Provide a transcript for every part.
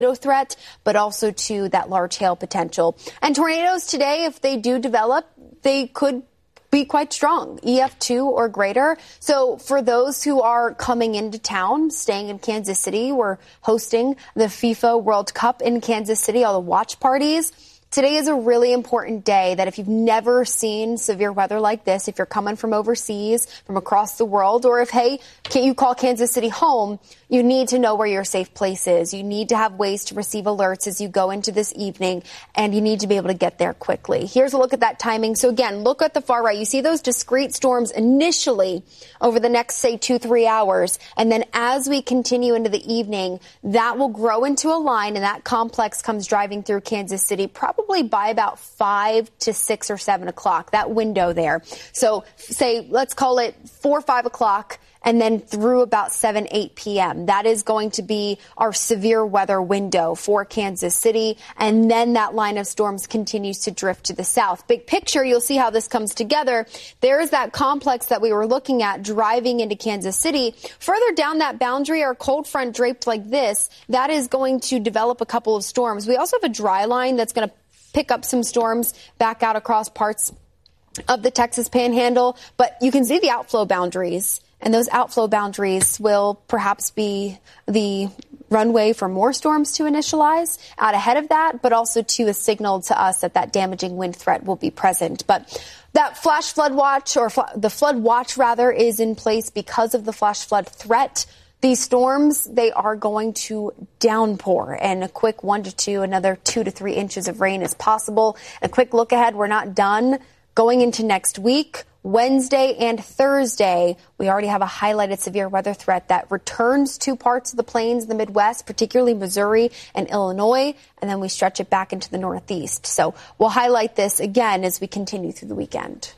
threat, but also to that large hail potential. And tornadoes today, if they do develop, they could be quite strong, EF2 or greater. So for those who are coming into town, staying in Kansas City, we're hosting the FIFA World Cup in Kansas City, all the watch parties. Today is a really important day that if you've never seen severe weather like this, if you're coming from overseas, from across the world, or if, hey, can't you call Kansas City home, you need to know where your safe place is. You need to have ways to receive alerts as you go into this evening, and you need to be able to get there quickly. Here's a look at that timing. So again, look at the far right. You see those discrete storms initially over the next, say, 2-3 hours. And then as we continue into the evening, that will grow into a line, and that complex comes driving through Kansas City probably by about 5 to 6 or 7 o'clock, that window there. So say, let's call it 4 or 5 o'clock, and then through about 7, 8 p.m. That is going to be our severe weather window for Kansas City. And then that line of storms continues to drift to the south. Big picture, you'll see how this comes together. There's that complex that we were looking at driving into Kansas City. Further down that boundary, our cold front draped like this, that is going to develop a couple of storms. We also have a dry line that's going to pick up some storms back out across parts of the Texas Panhandle. But you can see the outflow boundaries. And those outflow boundaries will perhaps be the runway for more storms to initialize out ahead of that, but also to a signal to us that that damaging wind threat will be present. But that flash flood watch, or the flood watch rather, is in place because of the flash flood threat. These storms, they are going to downpour, and a quick 1 to 2, another 2 to 3 inches of rain is possible. A quick look ahead, we're not done. Going into next week, Wednesday and Thursday, we already have a highlighted severe weather threat that returns to parts of the plains, the Midwest, particularly Missouri and Illinois, and then we stretch it back into the Northeast. So we'll highlight this again as we continue through the weekend.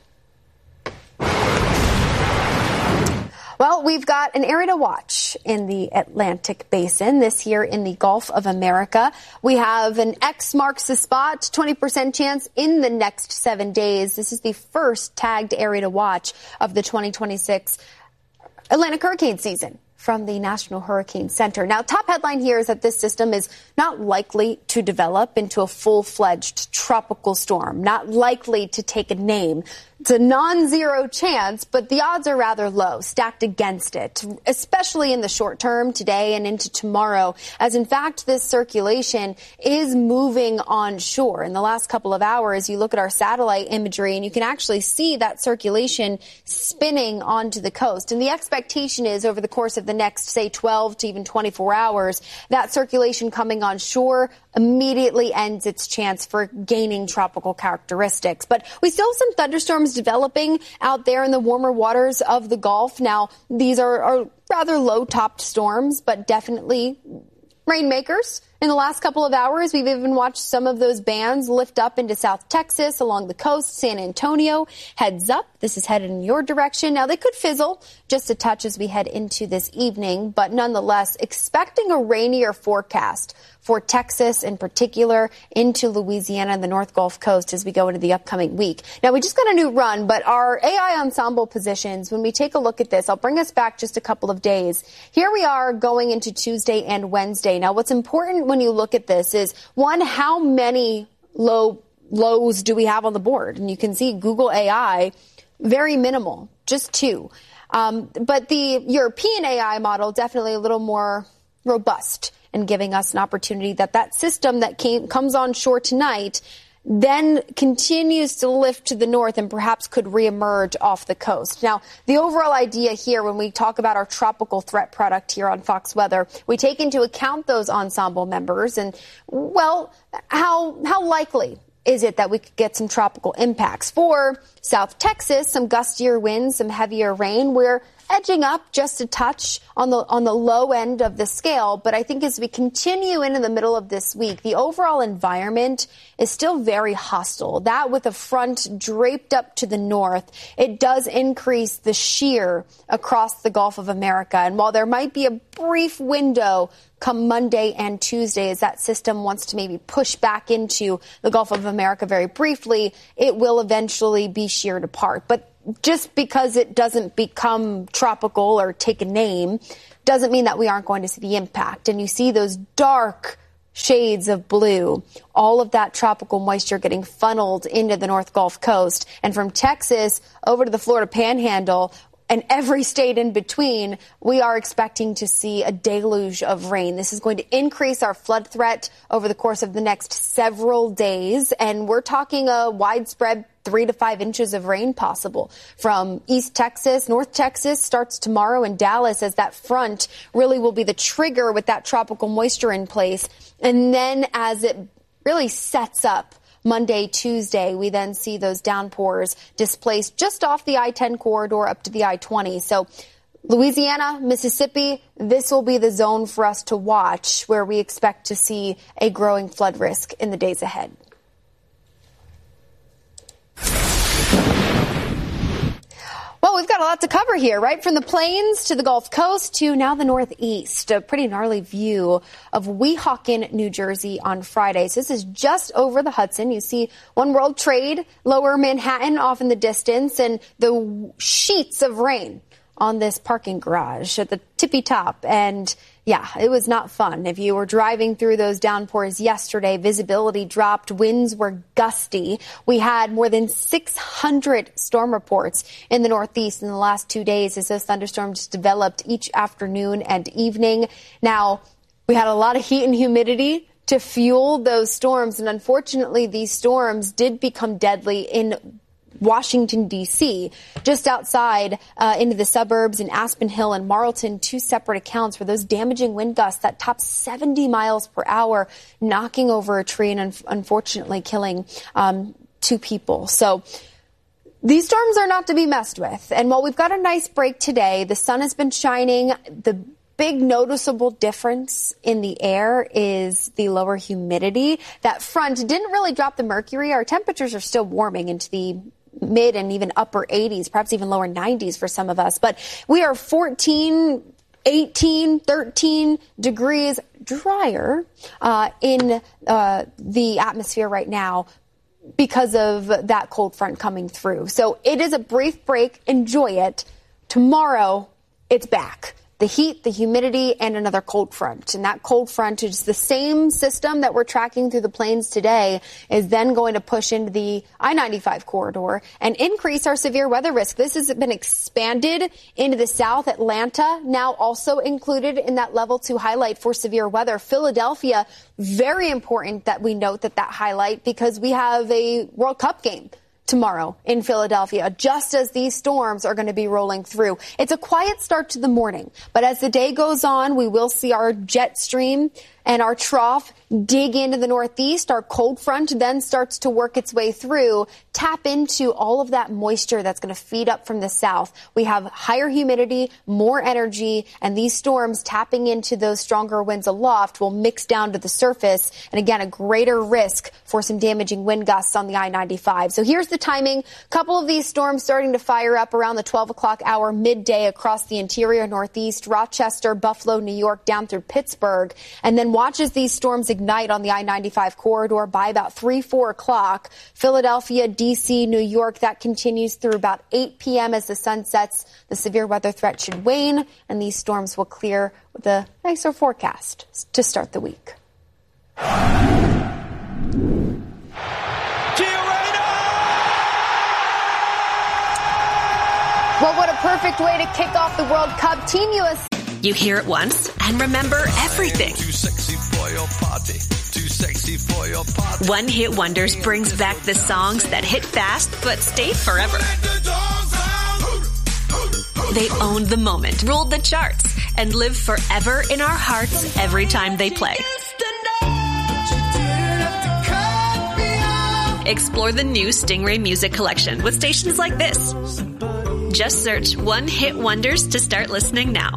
Well, we've got an area to watch in the Atlantic Basin, this here in the Gulf of America. We have an X marks the spot, 20% chance in the next 7 days. This is the first tagged area to watch of the 2026 Atlantic hurricane season from the National Hurricane Center. Now, top headline here is that this system is not likely to develop into a full-fledged tropical storm, not likely to take a name. It's a non-zero chance, but the odds are rather low, stacked against it, especially in the short term today and into tomorrow, as in fact this circulation is moving onshore. In the last couple of hours, you look at our satellite imagery and you can actually see that circulation spinning onto the coast. And the expectation is over the course of the next, say, 12 to even 24 hours, that circulation coming onshore immediately ends its chance for gaining tropical characteristics. But we still have some thunderstorms developing out there in the warmer waters of the Gulf. Now, these are rather low-topped storms, but definitely rainmakers. In the last couple of hours, we've even watched some of those bands lift up into South Texas along the coast. San Antonio, heads up. This is headed in your direction. Now, they could fizzle just a touch as we head into this evening, but nonetheless, expecting a rainier forecast for Texas in particular, into Louisiana and the North Gulf Coast as we go into the upcoming week. Now, we just got a new run, but our AI ensemble positions, when we take a look at this, I'll bring us back just a couple of days. Here we are going into Tuesday and Wednesday. Now, what's important when you look at this is, one, how many lows do we have on the board? And you can see Google AI, very minimal, just 2. But the European AI model, definitely a little more robust and giving us an opportunity that system that comes on shore tonight then continues to lift to the north and perhaps could reemerge off the coast. Now, the overall idea here when we talk about our tropical threat product here on Fox Weather, we take into account those ensemble members and, well, how likely is it that we could get some tropical impacts? For South Texas, some gustier winds, some heavier rain. We're edging up just a touch on the low end of the scale. But I think as we continue into the middle of this week, the overall environment is still very hostile. That with a front draped up to the north, it does increase the shear across the Gulf of America. And while there might be a brief window come Monday and Tuesday as that system wants to maybe push back into the Gulf of America very briefly, it will eventually be sheared apart. But just because it doesn't become tropical or take a name doesn't mean that we aren't going to see the impact. And you see those dark shades of blue. All of that tropical moisture getting funneled into the North Gulf Coast. And from Texas over to the Florida Panhandle and every state in between, we are expecting to see a deluge of rain. This is going to increase our flood threat over the course of the next several days. And we're talking a widespread 3 to 5 inches of rain possible from East Texas. North Texas starts tomorrow in Dallas as that front really will be the trigger with that tropical moisture in place. And then as it really sets up Monday, Tuesday, we then see those downpours displaced just off the I-10 corridor up to the I-20. So Louisiana, Mississippi, this will be the zone for us to watch where we expect to see a growing flood risk in the days ahead. Well, we've got a lot to cover here, right? From the plains to the Gulf Coast to now the Northeast. A pretty gnarly view of Weehawken, New Jersey on Friday. So this is just over the Hudson. You see One World Trade, Lower Manhattan off in the distance, and the sheets of rain on this parking garage at the tippy top. And yeah, it was not fun. If you were driving through those downpours yesterday, visibility dropped, winds were gusty. We had more than 600 storm reports in the Northeast in the last 2 days as those thunderstorms developed each afternoon and evening. Now, we had a lot of heat and humidity to fuel those storms, and unfortunately, these storms did become deadly in Washington, D.C., just outside into the suburbs in Aspen Hill and Marlton, 2 separate accounts where those damaging wind gusts that topped 70 miles per hour, knocking over a tree and unfortunately killing 2 people. So these storms are not to be messed with. And while we've got a nice break today, the sun has been shining. The big noticeable difference in the air is the lower humidity. That front didn't really drop the mercury. Our temperatures are still warming into the mid and even upper 80s, perhaps even lower 90s for some of us. But we are 14, 18, 13 degrees drier in the atmosphere right now because of that cold front coming through. So it is a brief break. Enjoy it. Tomorrow, it's back. The heat, the humidity, and another cold front. And that cold front is the same system that we're tracking through the plains today is then going to push into the I-95 corridor and increase our severe weather risk. This has been expanded into the south. Atlanta now also included in that level 2 highlight for severe weather. Philadelphia, very important that we note that highlight because we have a World Cup game tomorrow in Philadelphia, just as these storms are going to be rolling through. It's a quiet start to the morning, but as the day goes on, we will see our jet stream and our trough dig into the Northeast. Our cold front then starts to work its way through, tap into all of that moisture that's going to feed up from the south. We have higher humidity, more energy, and these storms tapping into those stronger winds aloft will mix down to the surface. And again, a greater risk for some damaging wind gusts on the I-95. So here's the timing. A couple of these storms starting to fire up around the 12 o'clock hour midday across the interior Northeast, Rochester, Buffalo, New York, down through Pittsburgh. And then watch as these storms ignite on the I-95 corridor by about 3, 4 o'clock. Philadelphia, D.C., New York, that continues through about 8 p.m. as the sun sets. The severe weather threat should wane, and these storms will clear with a nicer forecast to start the week. Well, what a perfect way to kick off the World Cup. Team USA. You hear it once and remember everything. Too sexy for your party. Too sexy for your party. One Hit Wonders brings back the songs that hit fast but stayed forever. They owned the moment, ruled the charts, and live forever in our hearts every time they play. Explore the new Stingray Music Collection with stations like this. Just search One Hit Wonders to start listening now.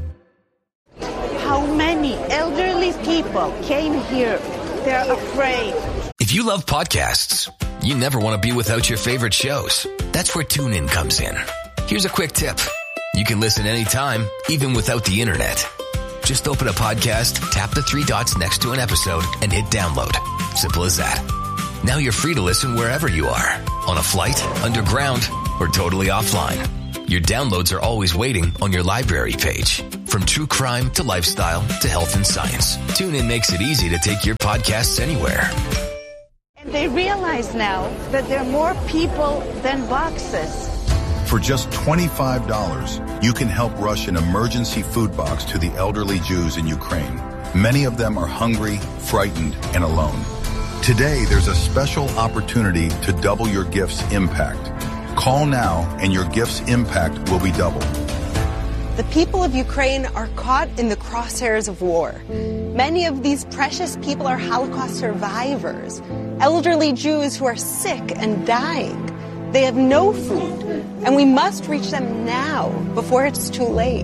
How many elderly people came here? They're afraid. If you love podcasts, you never want to be without your favorite shows. That's where TuneIn comes in. Here's a quick tip. You can listen anytime, even without the internet. Just open a podcast, tap the 3 dots next to an episode, and hit download. Simple as that. Now you're free to listen wherever you are. On a flight, underground, or totally offline. Your downloads are always waiting on your library page. From true crime to lifestyle to health and science, TuneIn makes it easy to take your podcasts anywhere. And they realize now that there are more people than boxes. For just $25, you can help rush an emergency food box to the elderly Jews in Ukraine. Many of them are hungry, frightened, and alone. Today, there's a special opportunity to double your gift's impact. Call now and your gift's impact will be doubled. The people of Ukraine are caught in the crosshairs of war. Many of these precious people are Holocaust survivors, elderly Jews who are sick and dying. They have no food, and we must reach them now before it's too late.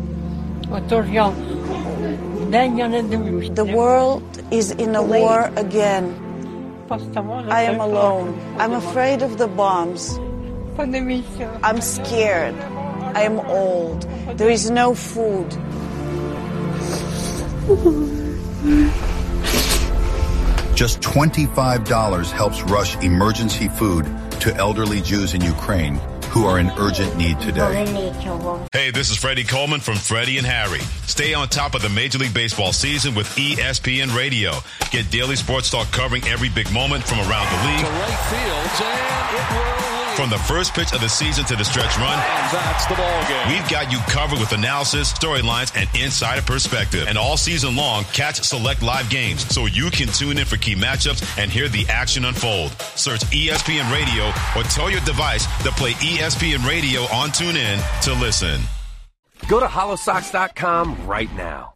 The world is in a war again. I am alone. I'm afraid of the bombs. I'm scared. I am old. There is no food. Just $25 helps rush emergency food to elderly Jews in Ukraine who are in urgent need today. Hey, this is Freddie Coleman from Freddie and Harry. Stay on top of the Major League Baseball season with ESPN Radio. Get daily sports talk covering every big moment from around the league. To right field, and it will lead. From the first pitch of the season to the stretch run, And that's the ball game. we've got you covered with analysis, storylines, and insider perspective. And all season long, catch select live games so you can tune in for key matchups and hear the action unfold. Search ESPN Radio or tell your device to play ESPN Radio on TuneIn to listen. Go to hollowsocks.com right now.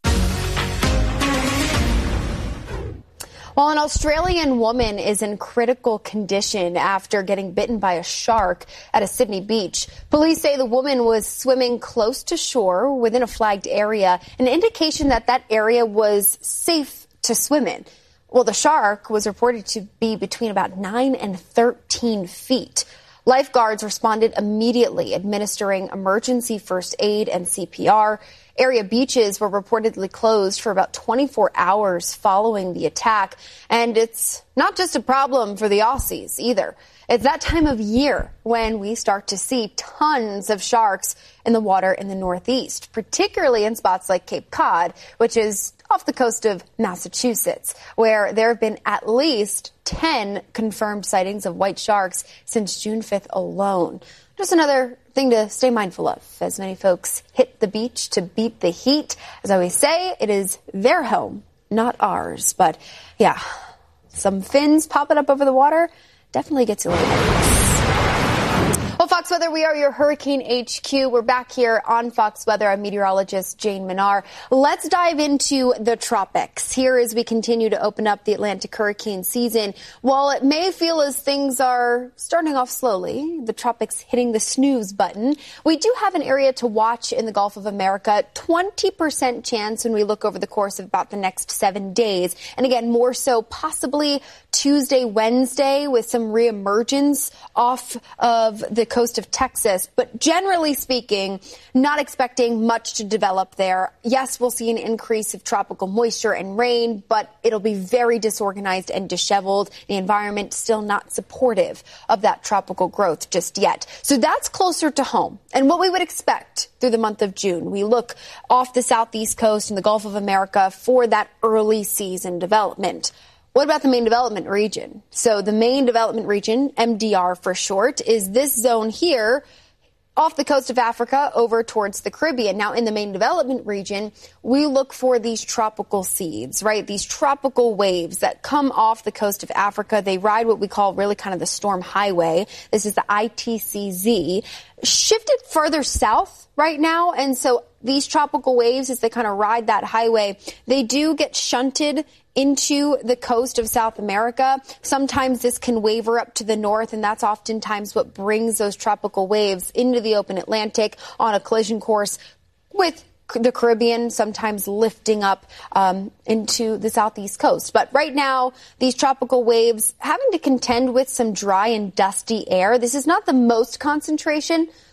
Well, an Australian woman is in critical condition after getting bitten by a shark at a Sydney beach. Police say the woman was swimming close to shore within a flagged area, an indication that that area was safe to swim in. Well, the shark was reported to be between about 9 and 13 feet. Lifeguards responded immediately, administering emergency first aid and CPR. Area beaches were reportedly closed for about 24 hours following the attack. And it's not just a problem for the Aussies either. It's that time of year when we start to see tons of sharks in the water in the Northeast, particularly in spots like Cape Cod, which is off the coast of Massachusetts, where there have been at least 10 confirmed sightings of white sharks since June 5th alone. Just another thing to stay mindful of as many folks hit the beach to beat the heat. As I always say, it is their home, not ours. But yeah, some fins popping up over the water definitely gets you a little nervous. Well, Fox Weather, we are your Hurricane HQ. We're back here on Fox Weather. I'm meteorologist Jane Menard. Let's dive into the tropics here as we continue to open up the Atlantic hurricane season. While it may feel as things are starting off slowly, the tropics hitting the snooze button, we do have an area to watch in the Gulf of America. 20% chance when we look over the course of about the next 7 days. And again, more so possibly Tuesday, Wednesday with some reemergence off of the coast of Texas. But generally speaking, not expecting much to develop there. Yes, we'll see an increase of tropical moisture and rain, but it'll be very disorganized and disheveled. The environment still not supportive of that tropical growth just yet. So that's closer to home and what we would expect through the month of June. We look off the southeast coast and the Gulf of America for that early season development. What about the main development region? So the main development region, MDR for short, is this zone here off the coast of Africa over towards the Caribbean. Now, in the main development region, we look for these tropical seeds, right? These tropical waves that come off the coast of Africa. They ride what we call really kind of the storm highway. This is the ITCZ. Shifted further south right now. And so these tropical waves, as they kind of ride that highway, they do get shunted into the coast of South America. Sometimes this can waver up to the north, and that's oftentimes what brings those tropical waves into the open Atlantic on a collision course with the Caribbean, sometimes lifting up into the southeast coast. But right now, these tropical waves having to contend with some dry and dusty air. This is not the most concentration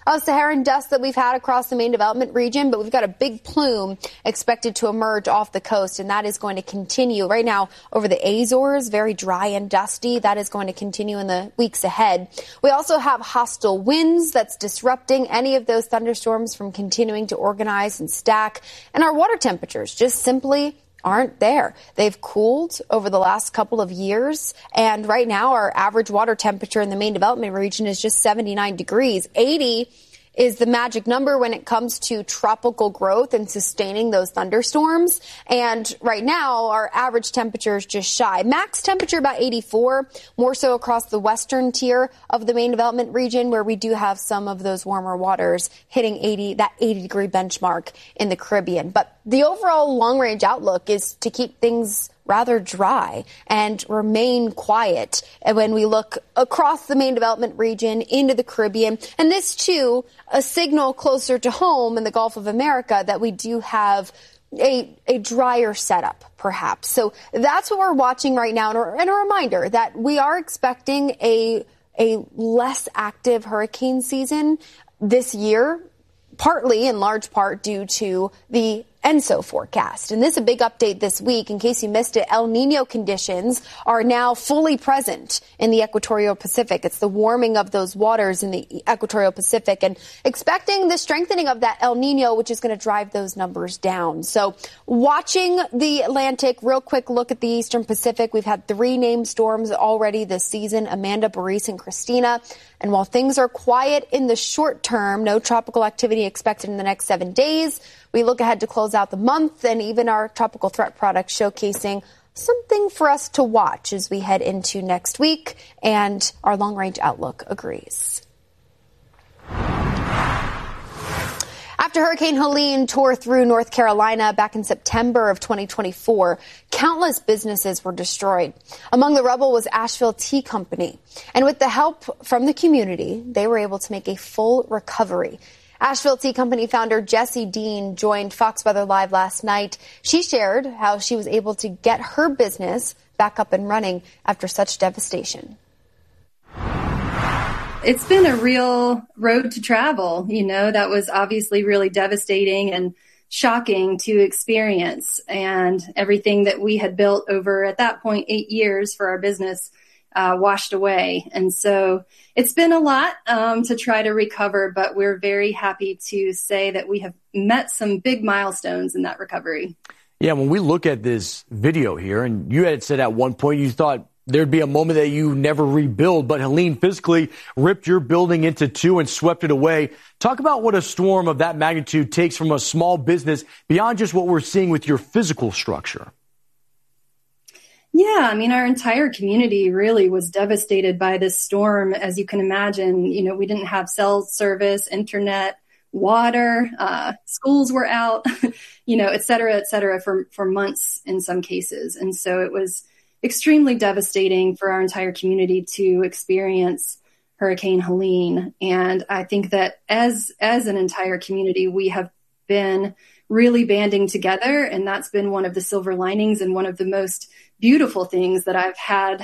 Saharan dust that we've had across the main development region, but we've got a big plume expected to emerge off the coast, and that is going to continue right now over the Azores, very dry and dusty. That is going to continue in the weeks ahead. We also have hostile winds that's disrupting any of those thunderstorms from continuing to organize and stack, and our water temperatures just simply aren't there. They've cooled over the last couple of years, and right now our average water temperature in the main development region is just 79 degrees. 80 is the magic number when it comes to tropical growth and sustaining those thunderstorms. And right now, our average temperature is just shy. Max temperature about 84, more so across the western tier of the main development region, where we do have some of those warmer waters hitting 80, that 80-degree benchmark in the Caribbean. But the overall long-range outlook is to keep things rather dry and remain quiet when we look across the main development region into the Caribbean. And this, too, a signal closer to home in the Gulf of America that we do have a drier setup, perhaps. So that's what we're watching right now. And a reminder that we are expecting a less active hurricane season this year, partly in large part due to the ENSO forecast. And this is a big update this week. In case you missed it, El Nino conditions are now fully present in the equatorial Pacific. It's the warming of those waters in the equatorial Pacific, and expecting the strengthening of that El Nino, which is going to drive those numbers down. So watching the Atlantic, real quick look at the Eastern Pacific. We've had 3 named storms already this season, Amanda, Boris, and Christina. And while things are quiet in the short term, no tropical activity expected in the next 7 days, we look ahead to close out the month, and even our tropical threat product showcasing something for us to watch as we head into next week, and our long-range outlook agrees. After Hurricane Helene tore through North Carolina back in September of 2024, countless businesses were destroyed. Among the rubble was Asheville Tea Company. And with the help from the community, they were able to make a full recovery. Asheville Tea Company founder Jessie Dean joined Fox Weather Live last night. She shared how she was able to get her business back up and running after such devastation. It's been a real road to travel. You know, that was obviously really devastating and shocking to experience. And everything that we had built over, at that point, 8 years for our business washed away. And so it's been a lot to try to recover, but we're very happy to say that we have met some big milestones in that recovery. Yeah, when we look at this video here, and you had said at one point you thought there'd be a moment that you never rebuild, but Helene physically ripped your building into 2 and swept it away. Talk about what a storm of that magnitude takes from a small business beyond just what we're seeing with your physical structure. Yeah, I mean, our entire community really was devastated by this storm. As you can imagine, you know, we didn't have cell service, internet, water, schools were out, you know, et cetera, for months in some cases. And so it was extremely devastating for our entire community to experience Hurricane Helene. And I think that as an entire community, we have been really banding together. And that's been one of the silver linings and one of the most beautiful things that I've had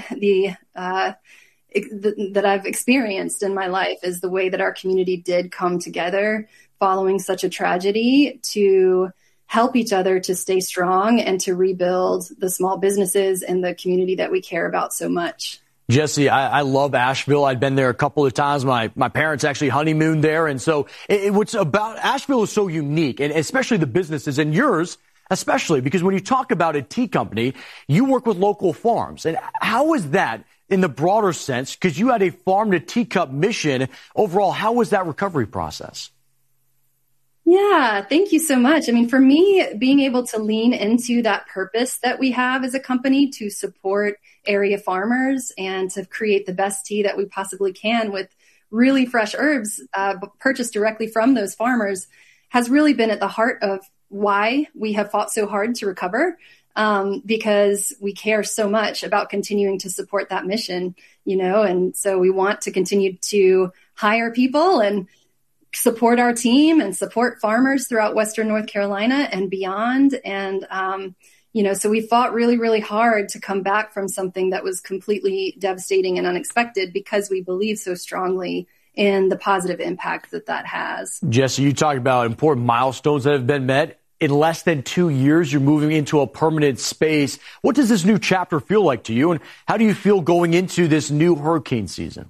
that I've experienced in my life, is the way that our community did come together following such a tragedy to help each other to stay strong and to rebuild the small businesses and the community that we care about so much. Jesse, I love Asheville. I've been there a couple of times. My parents actually honeymooned there. And so what's about Asheville is so unique, and especially the businesses, and yours especially, because when you talk about a tea company, you work with local farms. And how is that in the broader sense? Because you had a farm to teacup mission. Overall, how was that recovery process? Yeah, thank you so much. I mean, for me, being able to lean into that purpose that we have as a company to support area farmers and to create the best tea that we possibly can with really fresh herbs purchased directly from those farmers has really been at the heart of why we have fought so hard to recover, because we care so much about continuing to support that mission, you know, and so we want to continue to hire people and support our team and support farmers throughout Western North Carolina and beyond. And, you know, so we fought really, really hard to come back from something that was completely devastating and unexpected, because we believe so strongly in the positive impact that has. Jesse, you talked about important milestones that have been met. In less than 2 years, you're moving into a permanent space. What does this new chapter feel like to you, and how do you feel going into this new hurricane season?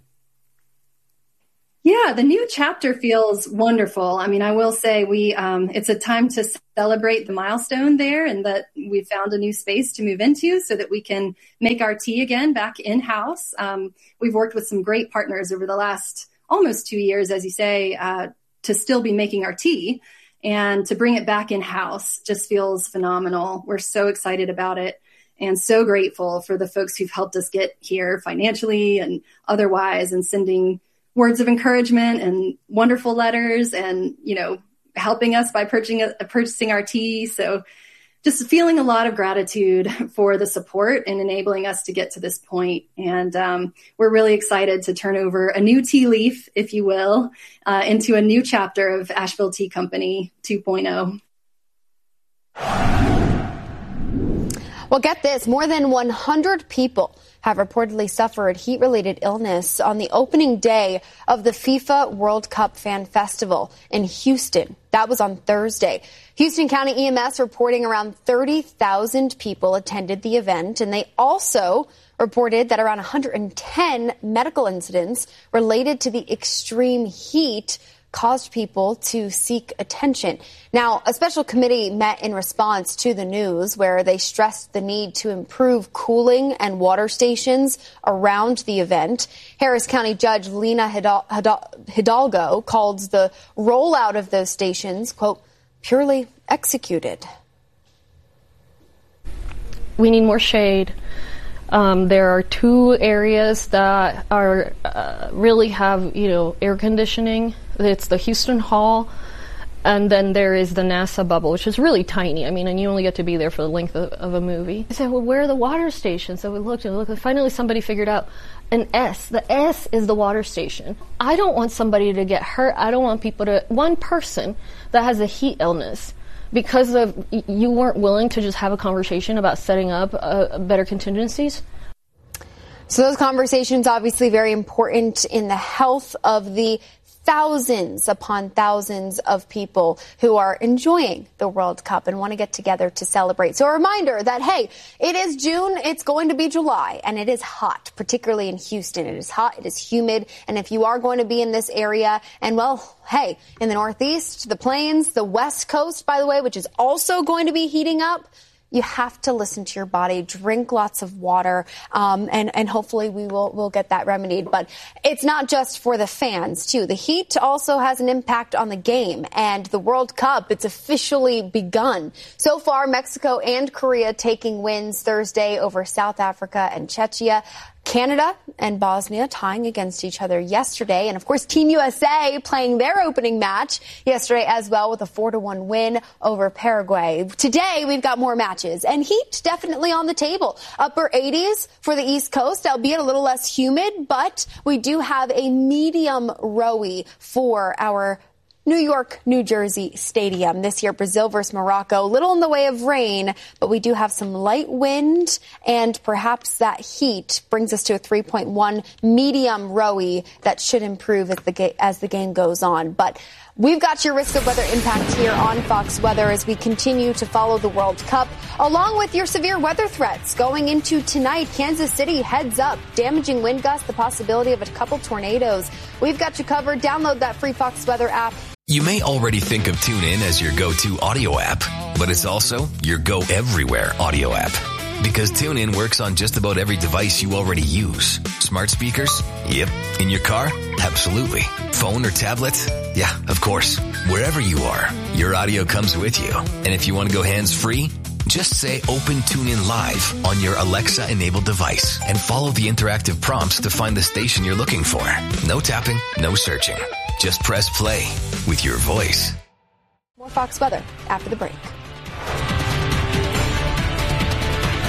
Yeah, the new chapter feels wonderful. I mean, I will say it's a time to celebrate the milestone there, and that we found a new space to move into so that we can make our tea again back in-house. We've worked with some great partners over the last almost 2 years, as you say, to still be making our tea. And to bring it back in-house just feels phenomenal. We're so excited about it and so grateful for the folks who've helped us get here financially and otherwise, and sending words of encouragement and wonderful letters and, helping us by purchasing our tea. So just feeling a lot of gratitude for the support and enabling us to get to this point. And we're really excited to turn over a new tea leaf, if you will, into a new chapter of Asheville Tea Company 2.0. Well, get this, more than 100 people have reportedly suffered heat-related illness on the opening day of the FIFA World Cup Fan Festival in Houston. That was on Thursday. Houston County EMS reporting around 30,000 people attended the event, and they also reported that around 110 medical incidents related to the extreme heat caused people to seek attention. Now, a special committee met in response to the news where they stressed the need to improve cooling and water stations around the event. Harris County Judge Lena Hidalgo called the rollout of those stations, quote, purely executed. We need more shade. There are 2 areas that are really have, air conditioning. It's the Houston Hall, and then there is the NASA bubble, which is really tiny. I mean, and you only get to be there for the length of a movie. I said, well, where are the water stations? So we looked and looked, and finally somebody figured out an S. The S is the water station. I don't want somebody to get hurt. I don't want one person that has a heat illness, because of you weren't willing to just have a conversation about setting up better contingencies. So those conversations obviously very important in the health of the thousands upon thousands of people who are enjoying the World Cup and want to get together to celebrate. So a reminder that, hey, it is June, it's going to be July, and it is hot, particularly in Houston. It is hot, it is humid, and if you are going to be in this area, and well, hey, in the Northeast, the Plains, the West Coast, by the way, which is also going to be heating up, you have to listen to your body, drink lots of water, and hopefully we'll get that remedied. But it's not just for the fans, too. The heat also has an impact on the game, and the World Cup, it's officially begun. So far, Mexico and Korea taking wins Thursday over South Africa and Czechia. Canada and Bosnia tying against each other yesterday. And, of course, Team USA playing their opening match yesterday as well with a 4-1 win over Paraguay. Today, we've got more matches and heat definitely on the table. Upper 80s for the East Coast, albeit a little less humid, but we do have a medium rowy for our New York, New Jersey Stadium. This year, Brazil versus Morocco. Little in the way of rain, but we do have some light wind, and perhaps that heat brings us to a 3.1 medium rowy that should improve as the game goes on. But we've got your risk of weather impact here on Fox Weather as we continue to follow the World Cup, along with your severe weather threats going into tonight. Kansas City heads up, damaging wind gusts, the possibility of a couple tornadoes. We've got you covered. Download that free Fox Weather app. You may already think of TuneIn as your go-to audio app, but it's also your go-everywhere audio app. Because TuneIn works on just about every device you already use. Smart speakers? Yep. In your car? Absolutely. Phone or tablet? Yeah, of course. Wherever you are, your audio comes with you. And if you want to go hands-free, just say Open TuneIn Live on your Alexa-enabled device and follow the interactive prompts to find the station you're looking for. No tapping, no searching. Just press play with your voice. More Fox Weather after the break.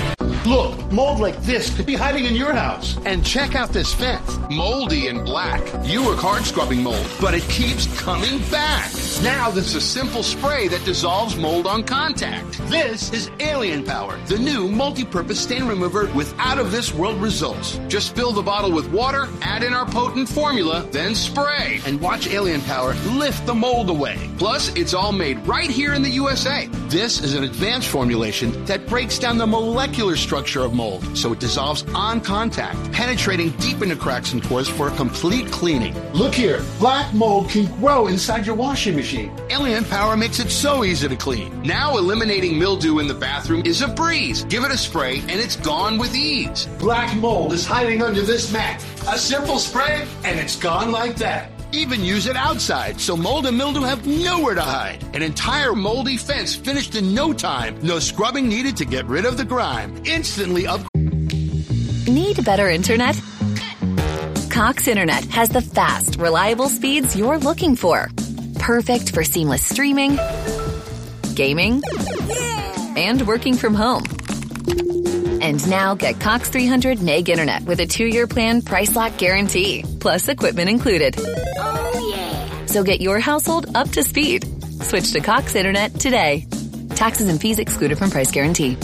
Look, mold like this could be hiding in your house. And check out this fence. Moldy and black. You work hard scrubbing mold, but it keeps coming back. Now there's a simple spray that dissolves mold on contact. This is Alien Power, the new multi-purpose stain remover with out-of-this-world results. Just fill the bottle with water, add in our potent formula, then spray. And watch Alien Power lift the mold away. Plus, it's all made right here in the USA. This is an advanced formulation that breaks down the molecular structure of mold, so it dissolves on contact, penetrating deep into cracks and pores for a complete cleaning. Look here, black mold can grow inside your washing machine. Alien Power makes it so easy to clean. Now eliminating mildew in the bathroom is a breeze. Give it a spray and it's gone with ease. Black mold is hiding under this mat. A simple spray and it's gone like that. Even use it outside so mold and mildew have nowhere to hide. An entire moldy fence finished in no time. No scrubbing needed to get rid of the grime. Instantly up. Need better internet? Cox Internet has the fast, reliable speeds you're looking for. Perfect for seamless streaming, gaming, and working from home. And now get Cox 300 meg internet with a 2-year plan price lock guarantee, plus equipment included. Oh, yeah. So get your household up to speed. Switch to Cox Internet today. Taxes and fees excluded from price guarantee.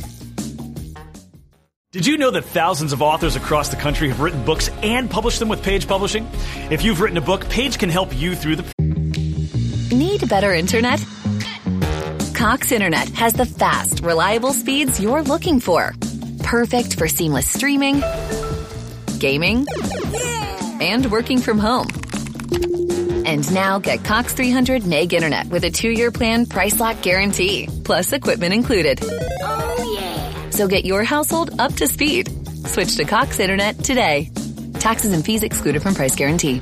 Did you know that thousands of authors across the country have written books and published them with Page Publishing? If you've written a book, Page can help you through the... Need better internet? Cox Internet has the fast, reliable speeds you're looking for. Perfect for seamless streaming, gaming, and working from home. And now get Cox 300 meg internet with a 2-year plan price lock guarantee, plus equipment included. Oh, yeah. So get your household up to speed. Switch to Cox Internet today. Taxes and fees excluded from price guarantee.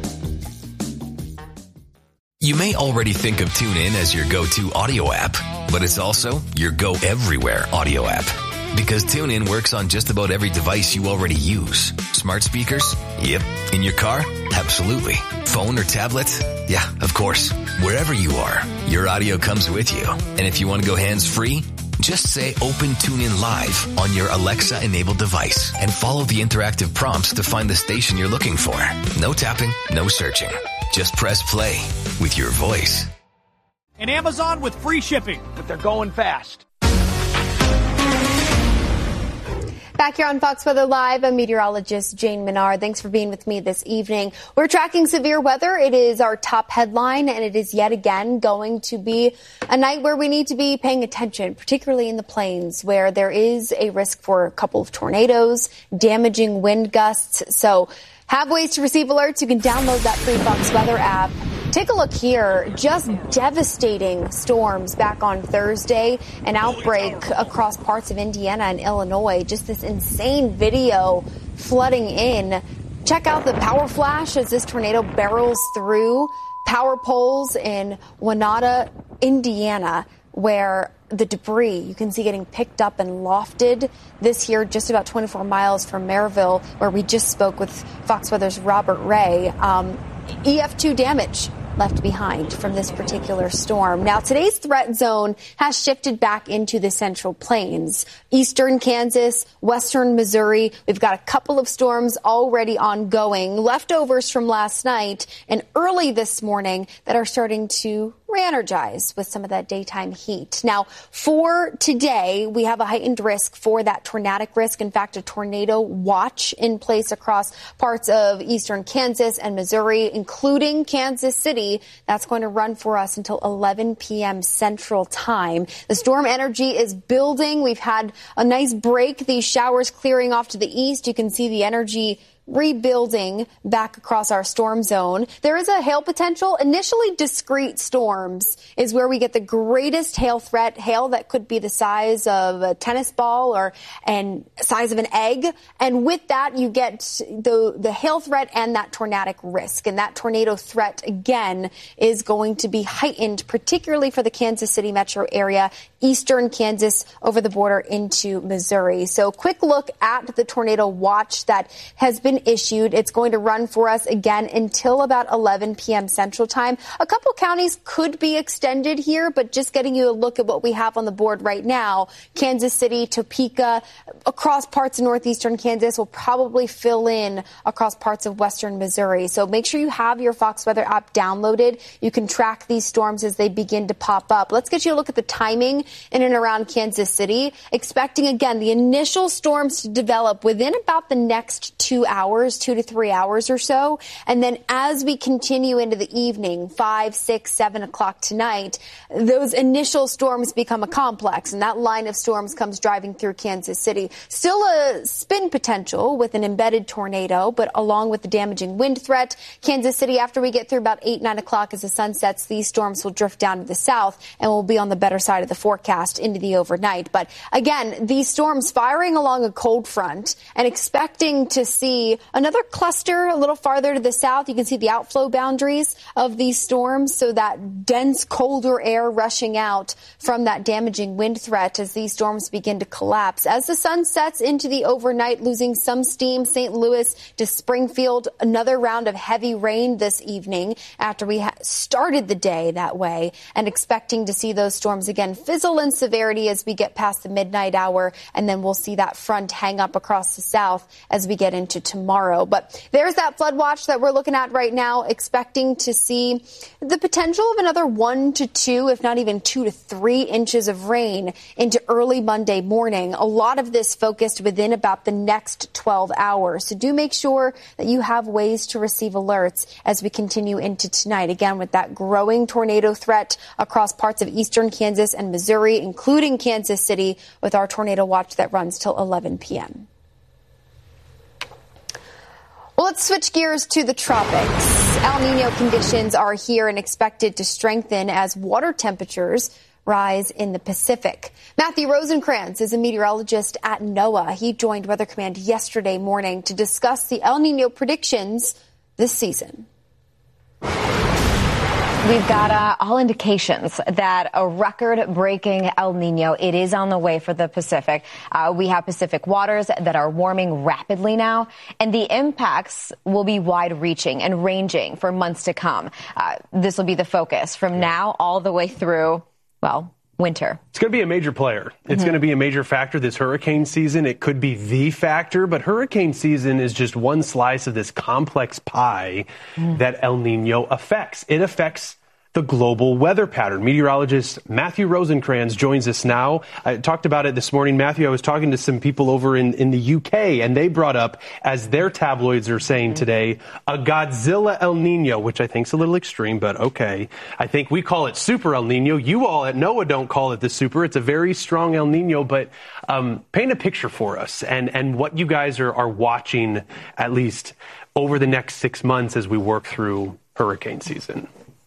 You may already think of TuneIn as your go-to audio app, but it's also your go-everywhere audio app. Because TuneIn works on just about every device you already use. Smart speakers? Yep. In your car? Absolutely. Phone or tablet? Yeah, of course. Wherever you are, your audio comes with you. And if you want to go hands-free, just say Open TuneIn Live on your Alexa-enabled device and follow the interactive prompts to find the station you're looking for. No tapping, no searching. Just press play with your voice. And Amazon with free shipping, but they're going fast. Back here on Fox Weather Live, I'm meteorologist Jane Menard. Thanks for being with me this evening. We're tracking severe weather. It is our top headline, and it is yet again going to be a night where we need to be paying attention, particularly in the plains, where there is a risk for a couple of tornadoes, damaging wind gusts. So have ways to receive alerts. You can download that free Fox Weather app. Take a look here. Just devastating storms back on Thursday. An outbreak across parts of Indiana and Illinois. Just this insane video flooding in. Check out the power flash as this tornado barrels through power poles in Winona, Indiana, where the debris you can see getting picked up and lofted. This here just about 24 miles from Maryville, where we just spoke with Fox Weather's Robert Ray. EF2 damage left behind from this particular storm. Now, today's threat zone has shifted back into the Central Plains. Eastern Kansas, western Missouri. We've got a couple of storms already ongoing, leftovers from last night and early this morning that are starting to re-energize with some of that daytime heat. Now, for today, we have a heightened risk for that tornadic risk. In fact, a tornado watch in place across parts of eastern Kansas and Missouri, including Kansas City. That's going to run for us until 11 p.m. Central Time. The storm energy is building. We've had a nice break. These showers clearing off to the east. You can see the energy rebuilding back across our storm zone. There is a hail potential. Initially, discrete storms is where we get the greatest hail threat, hail that could be the size of a tennis ball and size of an egg. And with that, you get the hail threat and that tornadic risk. And that tornado threat, again, is going to be heightened, particularly for the Kansas City metro area eastern Kansas over the border into Missouri. So quick look at the tornado watch that has been issued. It's going to run for us again until about 11 p.m. Central Time. A couple counties could be extended here, but just getting you a look at what we have on the board right now, Kansas City, Topeka, across parts of northeastern Kansas will probably fill in across parts of western Missouri. So make sure you have your Fox Weather app downloaded. You can track these storms as they begin to pop up. Let's get you a look at the timing in and around Kansas City. Expecting, again, the initial storms to develop within about the next 2 hours, 2 to 3 hours or so. And then as we continue into the evening, 5, 6, 7 o'clock tonight, those initial storms become a complex, and that line of storms comes driving through Kansas City. Still a spin potential with an embedded tornado, but along with the damaging wind threat, Kansas City, after we get through about 8, 9 o'clock as the sun sets, these storms will drift down to the south and will be on the better side of the forecast into the overnight. But again, these storms firing along a cold front and expecting to see another cluster a little farther to the south. You can see the outflow boundaries of these storms, so that dense, colder air rushing out from that damaging wind threat as these storms begin to collapse. As the sun sets into the overnight, losing some steam, St. Louis to Springfield, another round of heavy rain this evening after we started the day that way, and expecting to see those storms again fizzle in severity as we get past the midnight hour, and then we'll see that front hang up across the south as we get into tomorrow. But there's that flood watch that we're looking at right now, expecting to see the potential of another 1 to 2, if not even 2 to 3 inches of rain into early Monday morning. A lot of this focused within about the next 12 hours. So do make sure that you have ways to receive alerts as we continue into tonight. Again, with that growing tornado threat across parts of eastern Kansas and Missouri, including Kansas City, with our tornado watch that runs till 11 p.m. Well, let's switch gears to the tropics. El Nino conditions are here and expected to strengthen as water temperatures rise in the Pacific. Matthew Rosenkrantz is a meteorologist at NOAA. He joined Weather Command yesterday morning to discuss the El Nino predictions this season. We've got all indications that a record-breaking El Nino, it is on the way for the Pacific. We have Pacific waters that are warming rapidly now, and the impacts will be wide-reaching and ranging for months to come. This will be the focus from now all the way through, well, winter. It's going to be a major player. It's going to be a major factor this hurricane season. It could be the factor, but hurricane season is just one slice of this complex pie that El Nino affects. It affects the global weather pattern. Meteorologist Matthew Rosenkrantz joins us now. I talked about it this morning. Matthew, I was talking to some people over in the UK, and they brought up, as their tabloids are saying today, a Godzilla El Nino, which I think is a little extreme, but okay. I think we call it Super El Nino. You all at NOAA don't call it the Super. It's a very strong El Nino, but paint a picture for us and what you guys are watching, at least over the next 6 months as we work through hurricane season.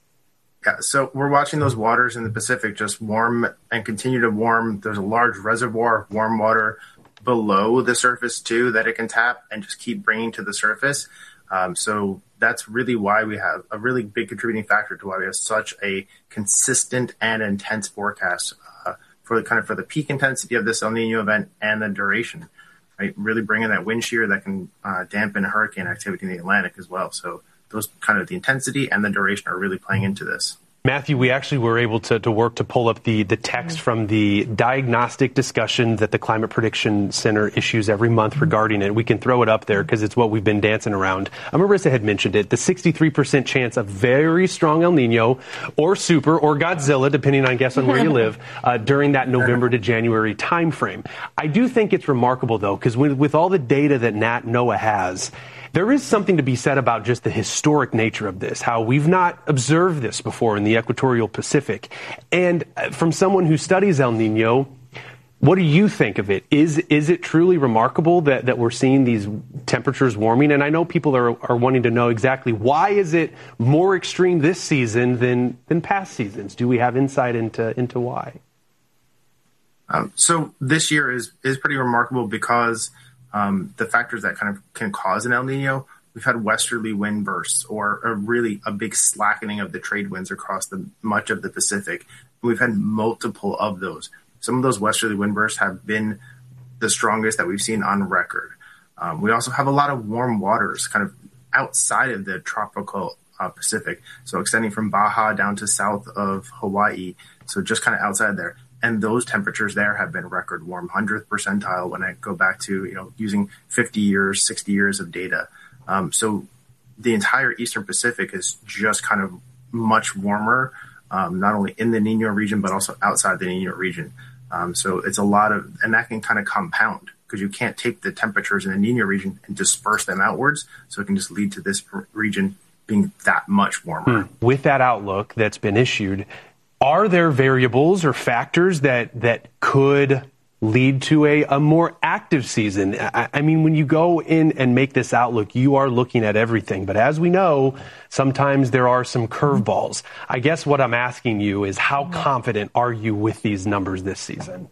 Yeah, so we're watching those waters in the Pacific just warm and continue to warm. There's a large reservoir of warm water below the surface, too, that it can tap and just keep bringing to the surface. So that's really why we have a really big contributing factor to why we have such a consistent and intense forecast for the peak intensity of this El Nino event and the duration, right? Really bringing that wind shear that can dampen hurricane activity in the Atlantic as well. So those kind of the intensity and the duration are really playing into this. Matthew, we actually were able to work to pull up the text from the diagnostic discussion that the Climate Prediction Center issues every month regarding it. We can throw it up there because it's what we've been dancing around. Marissa had mentioned it, the 63% chance of very strong El Nino or Super or Godzilla, depending, I guess, on where you live, during that November to January timeframe. I do think it's remarkable, though, because with all the data that NOAA has, there is something to be said about just the historic nature of this, how we've not observed this before in the equatorial Pacific. And from someone who studies El Nino, what do you think of it? Is it truly remarkable that we're seeing these temperatures warming? And I know people are wanting to know exactly why is it more extreme this season than past seasons? Do we have insight into why? So this year is pretty remarkable because the factors that kind of can cause an El Nino, we've had westerly wind bursts or a big slackening of the trade winds across much of the Pacific. We've had multiple of those some of those westerly wind bursts have been the strongest that we've seen on record. We also have a lot of warm waters kind of outside of the tropical Pacific, so extending from Baja down to south of Hawaii, so just kind of outside there. And those temperatures there have been record warm, 100th percentile when I go back to, using 50 years, 60 years of data. So the entire Eastern Pacific is just kind of much warmer, not only in the Niño region, but also outside the Niño region. So it's a lot of, and that can kind of compound because you can't take the temperatures in the Niño region and disperse them outwards. So it can just lead to this region being that much warmer. With that outlook that's been issued, are there variables or factors that could lead to a more active season? I mean, when you go in and make this outlook, you are looking at everything. But as we know, sometimes there are some curveballs. I guess what I'm asking you is how confident are you with these numbers this season?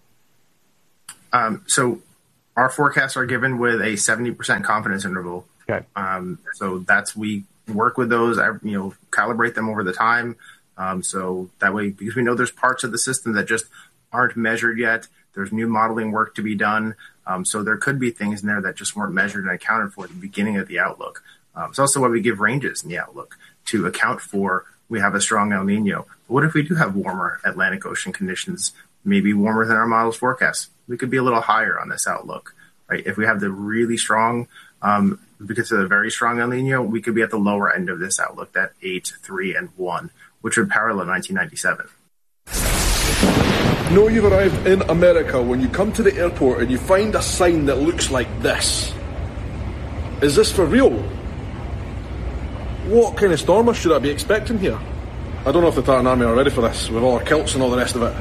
So our forecasts are given with a 70% confidence interval. Okay. So we work with those, calibrate them over the time. So that way, because we know there's parts of the system that just aren't measured yet, there's new modeling work to be done. So there could be things in there that just weren't measured and accounted for at the beginning of the outlook. It's also why we give ranges in the outlook to account for we have a strong El Nino. But what if we do have warmer Atlantic Ocean conditions, maybe warmer than our models forecast? We could be a little higher on this outlook, right? If we have the really strong, because of the very strong El Nino, we could be at the lower end of this outlook, that 8, 3, and 1, which would parallel 1997. Know you've arrived in America when you come to the airport and you find a sign that looks like this. Is this for real? What kind of stormer should I be expecting here? I don't know if the Tartan Army are ready for this, with all our kilts and all the rest of it.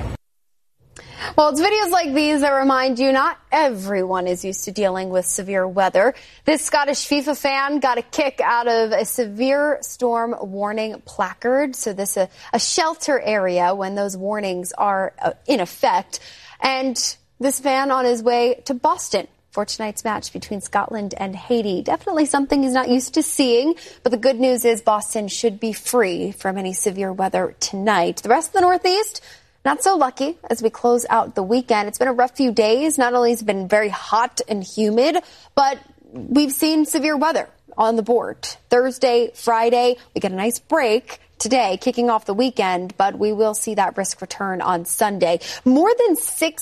Well, it's videos like these that remind you not everyone is used to dealing with severe weather. This Scottish FIFA fan got a kick out of a severe storm warning placard. So this a shelter area when those warnings are in effect. And this fan on his way to Boston for tonight's match between Scotland and Haiti. Definitely something he's not used to seeing. But the good news is Boston should be free from any severe weather tonight. The rest of the Northeast, not so lucky as we close out the weekend. It's been a rough few days. Not only has it been very hot and humid, but we've seen severe weather on the board. Thursday, Friday, we get a nice break today, kicking off the weekend, but we will see that risk return on Sunday. More than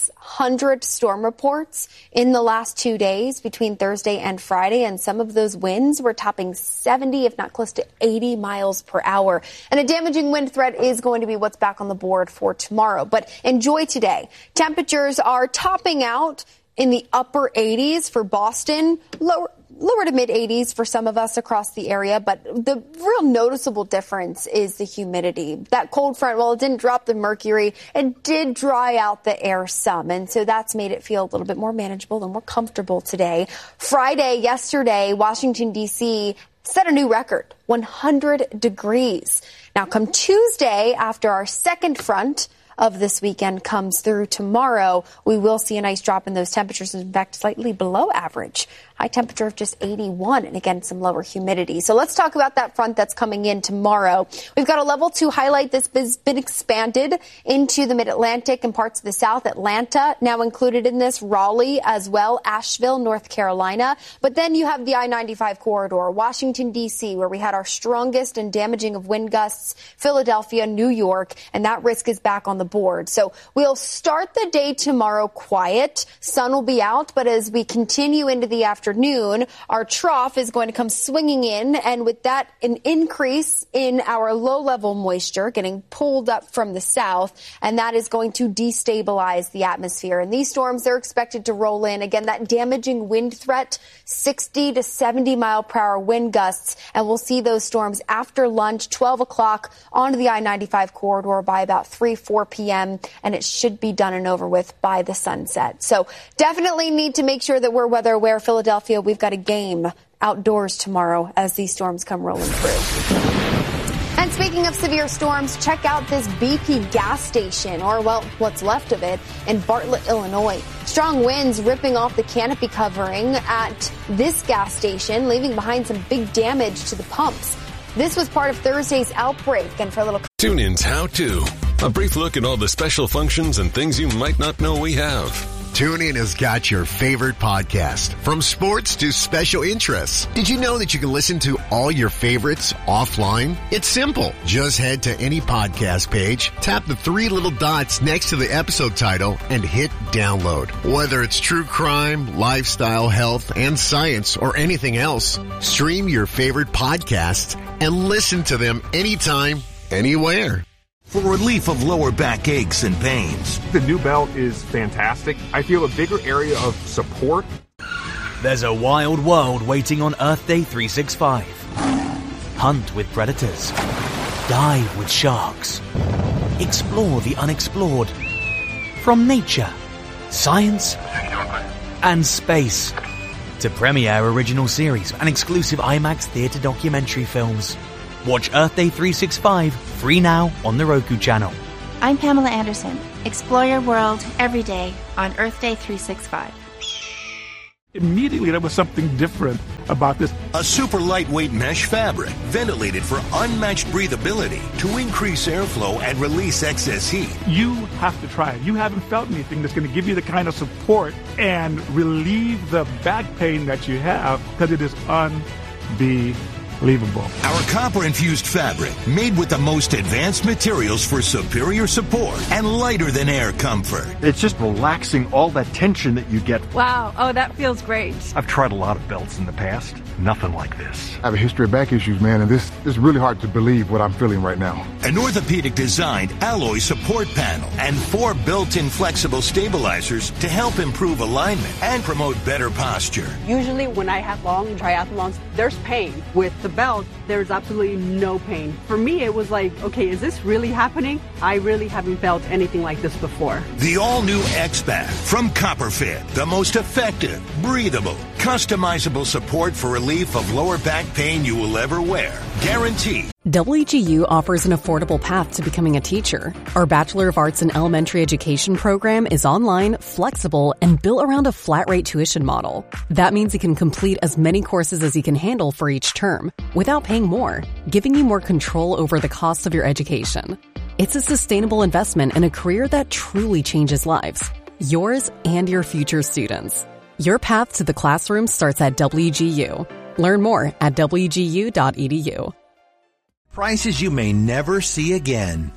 600 storm reports in the last 2 days between Thursday and Friday, and some of those winds were topping 70, if not close to 80 miles per hour. And a damaging wind threat is going to be what's back on the board for tomorrow. But enjoy today. Temperatures are topping out in the upper 80s for Boston, lower to mid 80s for some of us across the area. But the real noticeable difference is the humidity. That cold front, well, it didn't drop the mercury. It did dry out the air some. And so that's made it feel a little bit more manageable and more comfortable today. Yesterday, Washington, D.C. set a new record, 100 degrees. Now, come Tuesday, after our second front of this weekend comes through tomorrow, we will see a nice drop in those temperatures, in fact, slightly below average. High temperature of just 81, and again, some lower humidity. So let's talk about that front that's coming in tomorrow. We've got a level 2 highlight that's been expanded into the mid-Atlantic and parts of the South. Atlanta now included in this, Raleigh as well, Asheville, North Carolina. But then you have the I-95 corridor, Washington, D.C., where we had our strongest and damaging of wind gusts, Philadelphia, New York, and that risk is back on the board. So we'll start the day tomorrow quiet. Sun will be out, but as we continue into the afternoon, our trough is going to come swinging in, and with that, an increase in our low-level moisture getting pulled up from the south, and that is going to destabilize the atmosphere. And these storms, they're expected to roll in. Again, that damaging wind threat, 60 to 70 mile per hour wind gusts, and we'll see those storms after lunch, 12 o'clock onto the I-95 corridor by about 4 p.m., and it should be done and over with by the sunset. So definitely need to make sure that we're weather aware. Philadelphia, we've got a game outdoors tomorrow as these storms come rolling through. And speaking of severe storms, check out this BP gas station, or, well, what's left of it, in Bartlett, Illinois. Strong winds ripping off the canopy covering at this gas station, leaving behind some big damage to the pumps. This was part of Thursday's outbreak, and for a little... TuneIn's How To. A brief look at all the special functions and things you might not know we have. TuneIn has got your favorite podcast, from sports to special interests. Did you know that you can listen to all your favorites offline? It's simple. Just head to any podcast page, tap the three little dots next to the episode title, and hit download. Whether it's true crime, lifestyle, health, and science, or anything else, stream your favorite podcasts and listen to them anytime, anywhere. For relief of lower back aches and pains. The new belt is fantastic. I feel a bigger area of support. There's a wild world waiting on Earth Day 365. Hunt with predators. Dive with sharks. Explore the unexplored. From nature, science, and space. To premiere original series and exclusive IMAX theater documentary films. Watch Earth Day 365 free now on the Roku channel. I'm Pamela Anderson. Explore your world every day on Earth Day 365. Immediately, there was something different about this. A super lightweight mesh fabric, ventilated for unmatched breathability to increase airflow and release excess heat. You have to try it. You haven't felt anything that's going to give you the kind of support and relieve the back pain that you have, because it is unbelievable. Our copper-infused fabric, made with the most advanced materials for superior support and lighter than air comfort. It's just relaxing all that tension that you get. Wow. Oh, that feels great. I've tried a lot of belts in the past. Nothing like this. I have a history of back issues, man, and this is really hard to believe what I'm feeling right now. An orthopedic-designed alloy support panel and 4 built-in flexible stabilizers to help improve alignment and promote better posture. Usually when I have long triathlons, there's pain. With the belt, there's absolutely no pain. For me, it was like, okay, is this really happening? I really haven't felt anything like this before. The all-new X-Back from CopperFit, the most effective, breathable, customizable support for relief of lower back pain you will ever wear. Guaranteed. WGU offers an affordable path to becoming a teacher. Our Bachelor of Arts in Elementary Education program is online, flexible, and built around a flat-rate tuition model. That means you can complete as many courses as you can handle for each term, without paying more, giving you more control over the cost of your education. It's a sustainable investment in a career that truly changes lives. Yours and your future students. Your path to the classroom starts at WGU. Learn more at wgu.edu. Prices you may never see again.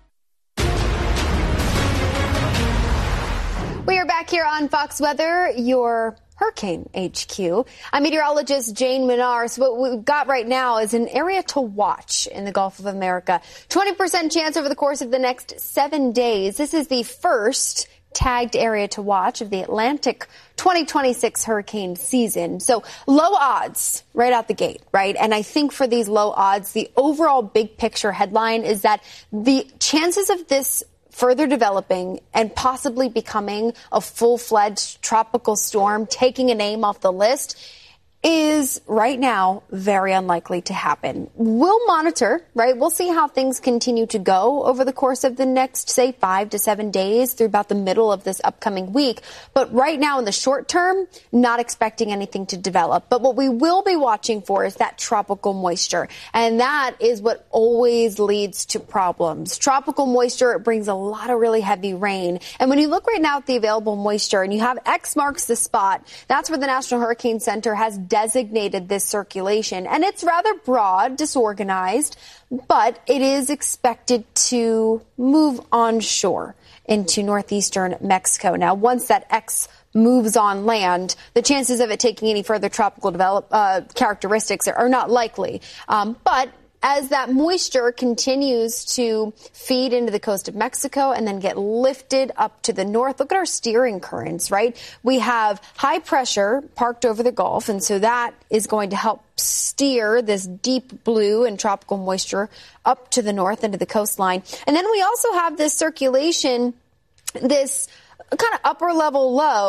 We are back here on Fox Weather, your Hurricane HQ. I'm meteorologist Jane Minar. So what we've got right now is an area to watch in the Gulf of America. 20% chance over the course of the next 7 days. This is the first tagged area to watch of the Atlantic 2026 hurricane season. So low odds right out the gate, right? And I think for these low odds, the overall big picture headline is that the chances of this further developing and possibly becoming a full-fledged tropical storm, taking a name off the list, is right now very unlikely to happen. We'll monitor, right? We'll see how things continue to go over the course of the next, say, 5 to 7 days through about the middle of this upcoming week. But right now in the short term, not expecting anything to develop. But what we will be watching for is that tropical moisture. And that is what always leads to problems. Tropical moisture, it brings a lot of really heavy rain. And when you look right now at the available moisture and you have X marks the spot, that's where the National Hurricane Center has designated this circulation. And it's rather broad, disorganized, but it is expected to move onshore into northeastern Mexico. Now, once that X moves on land, the chances of it taking any further tropical characteristics are not likely. But as that moisture continues to feed into the coast of Mexico and then get lifted up to the north, look at our steering currents, right? We have high pressure parked over the Gulf, and so that is going to help steer this deep blue and tropical moisture up to the north into the coastline. And then we also have this circulation, this kind of upper level low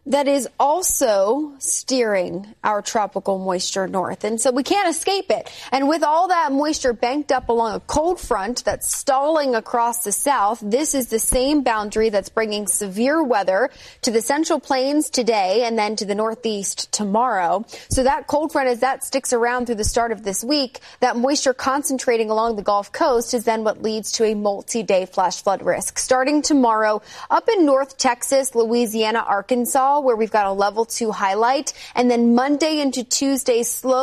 that is also steering our tropical moisture north. And so we can't escape it. And with all that moisture banked up along a cold front that's stalling across the south, this is the same boundary that's bringing severe weather to the Central Plains today and then to the Northeast tomorrow. So that cold front, as that sticks around through the start of this week, that moisture concentrating along the Gulf Coast is then what leads to a multi-day flash flood risk. Starting tomorrow up in North Texas, Louisiana, Arkansas, where we've got a level 2 highlight, and then Monday into Tuesday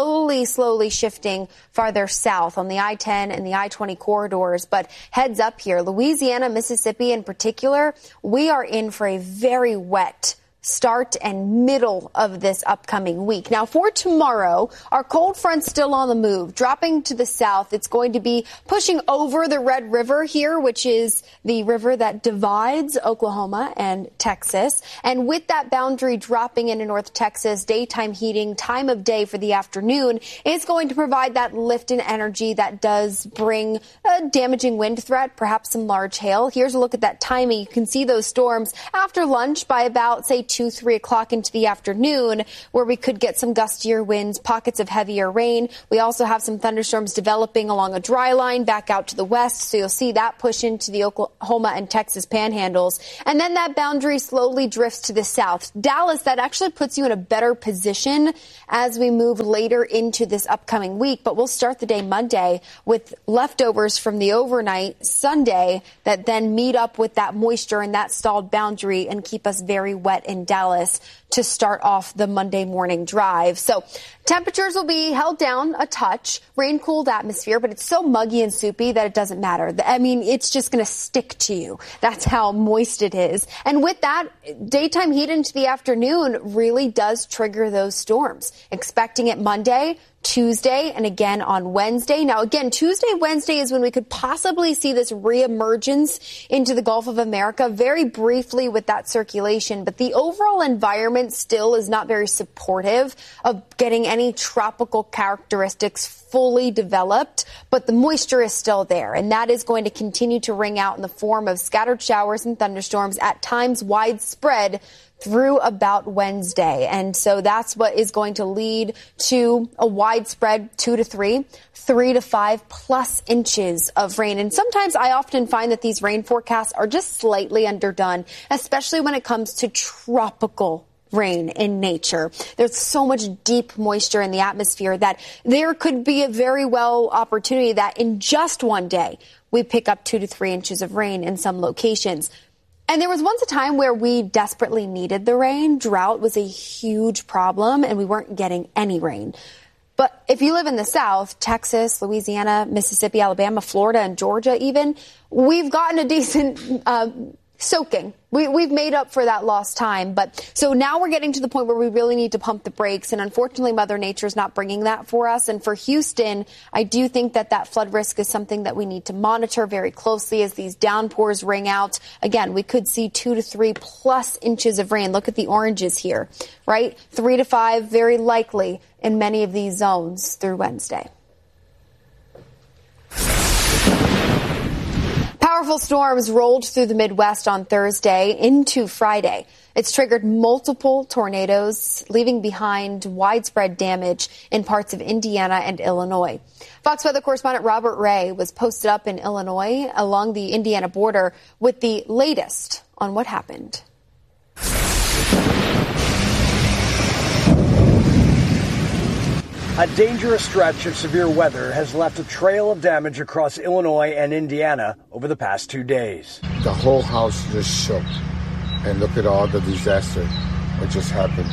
slowly shifting farther south on the I-10 and the I-20 corridors. But heads up here, Louisiana, Mississippi in particular, we are in for a very wet start and middle of this upcoming week. Now, for tomorrow, our cold front's still on the move, dropping to the south. It's going to be pushing over the Red River here, which is the river that divides Oklahoma and Texas. And with that boundary dropping into North Texas, daytime heating, time of day for the afternoon is going to provide that lift in energy that does bring a damaging wind threat, perhaps some large hail. Here's a look at that timing. You can see those storms after lunch by about, say, 2-3 o'clock into the afternoon, where we could get some gustier winds, pockets of heavier rain. We also have some thunderstorms developing along a dry line back out to the west, so you'll see that push into the Oklahoma and Texas panhandles. And then that boundary slowly drifts to the south. Dallas, that actually puts you in a better position as we move later into this upcoming week, but we'll start the day Monday with leftovers from the overnight Sunday that then meet up with that moisture and that stalled boundary and keep us very wet in Dallas to start off the Monday morning drive. So temperatures will be held down a touch, rain-cooled atmosphere, but it's so muggy and soupy that it doesn't matter. I mean, it's just going to stick to you. That's how moist it is. And with that, daytime heat into the afternoon really does trigger those storms. Expecting it Monday, Tuesday, and again on Wednesday. Now, again, Tuesday, Wednesday is when we could possibly see this reemergence into the Gulf of America very briefly with that circulation. But the overall environment still is not very supportive of getting any tropical characteristics fully developed. But the moisture is still there, and that is going to continue to ring out in the form of scattered showers and thunderstorms, at times widespread, through about Wednesday. And so that's what is going to lead to a widespread 2 to 3, 3 to 5 plus inches of rain. And sometimes I often find that these rain forecasts are just slightly underdone, especially when it comes to tropical rain in nature. There's so much deep moisture in the atmosphere that there could be a very well opportunity that in just one day we pick up 2 to 3 inches of rain in some locations. And there was once a time where we desperately needed the rain. Drought was a huge problem, and we weren't getting any rain. But if you live in the South, Texas, Louisiana, Mississippi, Alabama, Florida, and Georgia even, we've gotten a decent soaking. We've made up for that lost time. But so now we're getting to the point where we really need to pump the brakes. And unfortunately, Mother Nature is not bringing that for us. And for Houston, I do think that flood risk is something that we need to monitor very closely as these downpours ring out. Again, we could see 2 to 3 plus inches of rain. Look at the oranges here, right? 3 to 5, very likely in many of these zones through Wednesday. Powerful storms rolled through the Midwest on Thursday into Friday. It's triggered multiple tornadoes, leaving behind widespread damage in parts of Indiana and Illinois. Fox Weather correspondent Robert Ray was posted up in Illinois along the Indiana border with the latest on what happened. A dangerous stretch of severe weather has left a trail of damage across Illinois and Indiana over the past 2 days. The whole house just shook. And look at all the disaster that just happened.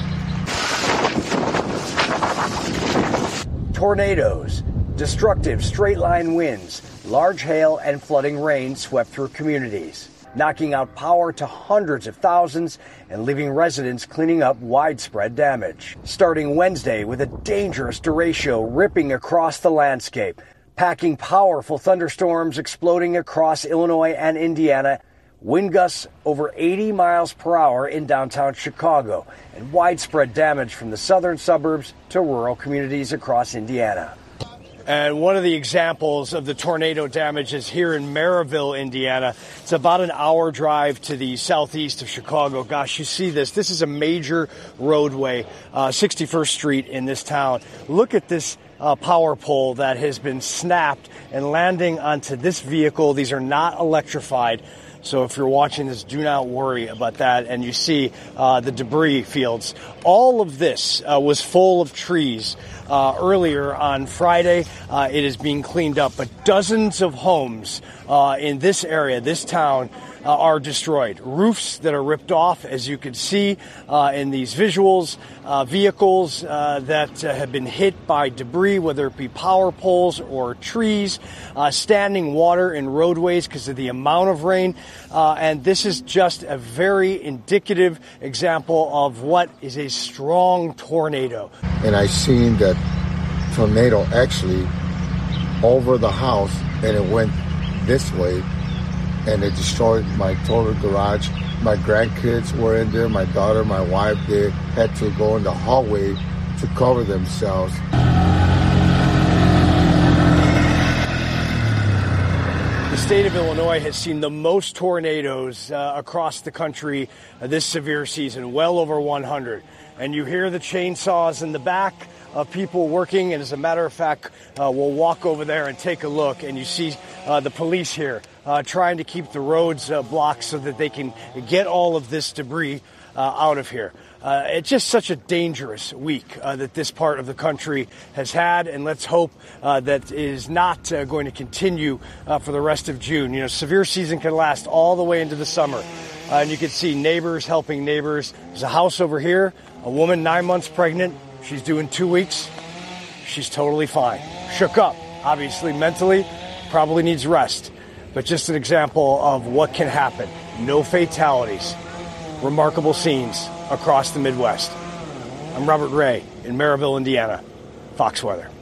Tornadoes, destructive straight-line winds, large hail, and flooding rain swept through communities, knocking out power to hundreds of thousands and leaving residents cleaning up widespread damage. Starting Wednesday with a dangerous derecho ripping across the landscape, packing powerful thunderstorms exploding across Illinois and Indiana, wind gusts over 80 miles per hour in downtown Chicago, and widespread damage from the southern suburbs to rural communities across Indiana. And one of the examples of the tornado damage is here in Maryville, Indiana. It's about an hour drive to the southeast of Chicago. Gosh, you see this. This is a major roadway, 61st Street in this town. Look at this power pole that has been snapped and landing onto this vehicle. These are not electrified. So if you're watching this, do not worry about that. And you see the debris fields. All of this was full of trees earlier on Friday. It is being cleaned up. But dozens of homes in this area, this town, are destroyed. Roofs that are ripped off, as you can see in these visuals. Vehicles that have been hit by debris, whether it be power poles or trees. Standing water in roadways because of the amount of rain. And this is just a very indicative example of what is a strong tornado. And I seen that tornado actually over the house, and it went this way, and it destroyed my total garage. My grandkids were in there, my daughter, my wife, they had to go in the hallway to cover themselves. The state of Illinois has seen the most tornadoes across the country this severe season, well over 100. And you hear the chainsaws in the back of people working, and as a matter of fact, we'll walk over there and take a look, and you see the police here trying to keep the roads blocked so that they can get all of this debris out of here. It's just such a dangerous week that this part of the country has had, and let's hope that is not going to continue for the rest of June. You know, severe season can last all the way into the summer, and you can see neighbors helping neighbors. There's a house over here, a woman 9 months pregnant. She's due in 2 weeks. She's totally fine. Shook up, obviously, mentally, probably needs rest. But just an example of what can happen. No fatalities. Remarkable scenes across the Midwest. I'm Robert Ray in Maryville, Indiana. Fox Weather.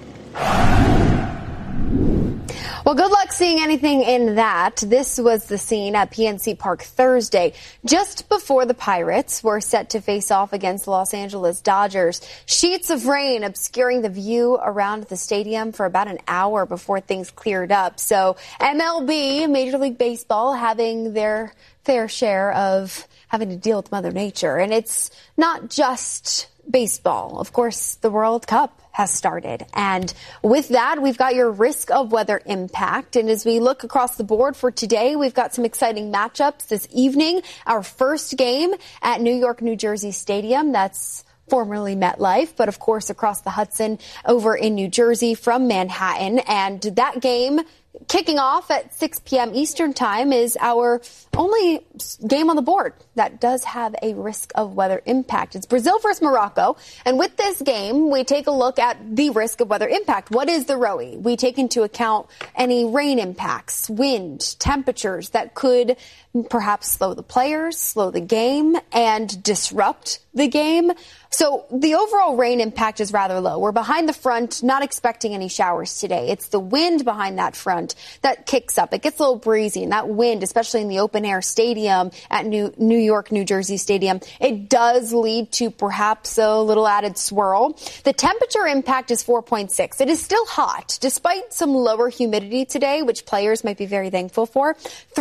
Well, good luck seeing anything in that. This was the scene at PNC Park Thursday, just before the Pirates were set to face off against the Los Angeles Dodgers. Sheets of rain obscuring the view around the stadium for about an hour before things cleared up. So MLB, Major League Baseball, having their fair share of having to deal with Mother Nature. And it's not just baseball. Of course, the World Cup has started. And with that, we've got your risk of weather impact. And as we look across the board for today, we've got some exciting matchups this evening. Our first game at New York, New Jersey Stadium. That's formerly MetLife, but of course across the Hudson over in New Jersey from Manhattan. And that game kicking off at 6 p.m. Eastern time is our only game on the board that does have a risk of weather impact. It's Brazil versus Morocco. And with this game, we take a look at the risk of weather impact. What is the ROE? We take into account any rain impacts, wind, temperatures that could perhaps slow the players, slow the game, and disrupt the game. So the overall rain impact is rather low. We're behind the front, not expecting any showers today. It's the wind behind that front that kicks up. It gets a little breezy, and that wind, especially in the open air stadium at New York, New Jersey Stadium, it does lead to perhaps a little added swirl. The temperature impact is 4.6. It is still hot, despite some lower humidity today, which players might be very thankful for.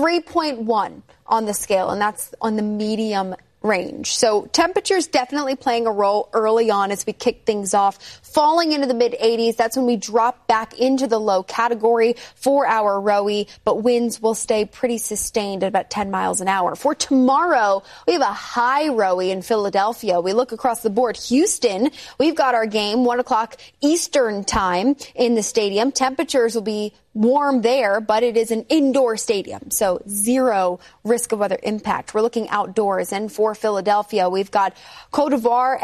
3.1 on the scale, and that's on the medium range. So temperatures definitely playing a role early on as we kick things off, falling into the mid 80s. That's when we drop back into the low category for our ROE, but winds will stay pretty sustained at about 10 miles an hour. For tomorrow, we have a high ROE in Philadelphia. We look across the board. Houston, we've got our game 1 o'clock Eastern time in the stadium. Temperatures will be warm there, but it is an indoor stadium, so zero risk of weather impact. We're looking outdoors, and for Philadelphia, we've got Cote d'Ivoire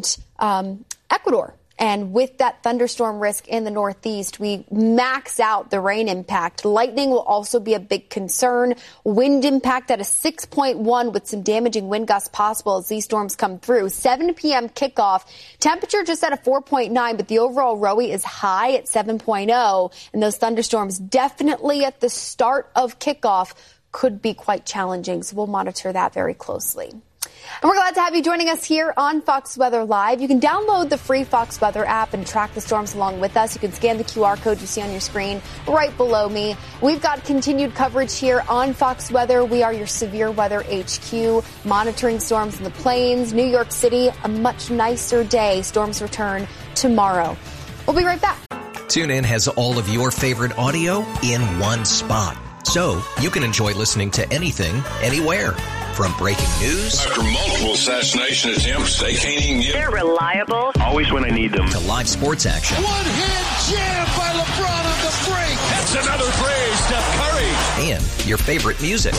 and Ecuador. And with that thunderstorm risk in the Northeast, we max out the rain impact. Lightning will also be a big concern. Wind impact at a 6.1 with some damaging wind gusts possible as these storms come through. 7 p.m. kickoff. Temperature just at a 4.9, but the overall ROE is high at 7.0. And those thunderstorms definitely at the start of kickoff could be quite challenging. So we'll monitor that very closely. And we're glad to have you joining us here on Fox Weather Live. You can download the free Fox Weather app and track the storms along with us. You can scan the QR code you see on your screen right below me. We've got continued coverage here on Fox Weather. We are your severe weather HQ, monitoring storms in the plains. New York City, a much nicer day. Storms return tomorrow. We'll be right back. TuneIn has all of your favorite audio in one spot, so you can enjoy listening to anything, anywhere. From breaking news after multiple assassination attempts, they can't even get. They're reliable. Always when I need them. To live sports action. One-hand jam by LeBron on the break. That's another phrase, Steph Curry. And your favorite music.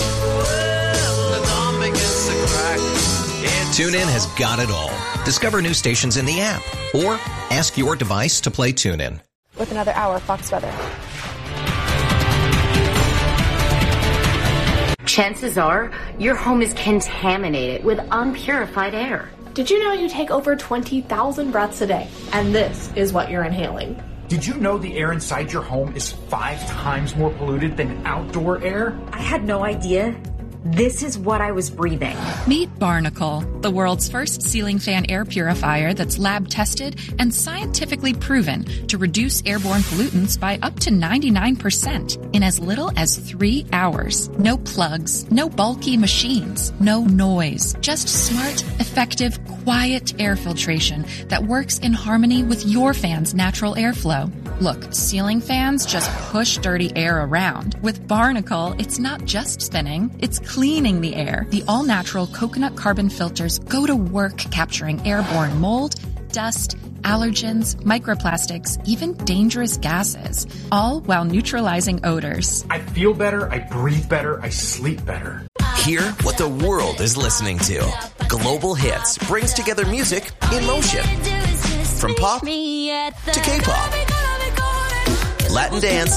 TuneIn has got it all. Discover new stations in the app or ask your device to play TuneIn. With another hour of Fox Weather. Chances are your home is contaminated with unpurified air. Did you know you take over 20,000 breaths a day? And this is what you're inhaling. Did you know the air inside your home is 5 times more polluted than outdoor air? I had no idea. This is what I was breathing. Meet Barnacle, the world's first ceiling fan air purifier that's lab tested and scientifically proven to reduce airborne pollutants by up to 99% in as little as 3 hours. No plugs, no bulky machines, no noise, just smart, effective, quiet air filtration that works in harmony with your fan's natural airflow. Look, ceiling fans just push dirty air around. With Barnacle, it's not just spinning, it's cleaning the air. The all-natural coconut carbon filters go to work capturing airborne mold, dust, allergens, microplastics, even dangerous gases, all while neutralizing odors. I feel better, I breathe better, I sleep better. Hear what the world is listening to. Global Hits brings together music in motion. From pop to K-pop, Latin dance